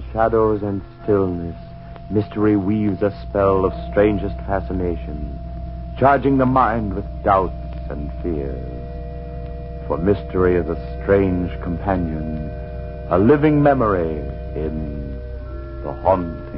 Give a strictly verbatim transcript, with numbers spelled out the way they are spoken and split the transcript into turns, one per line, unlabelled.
shadows and stillness, mystery weaves a spell of strangest fascination, charging the mind with doubts and fears. For mystery is a strange companion, a living memory in the haunted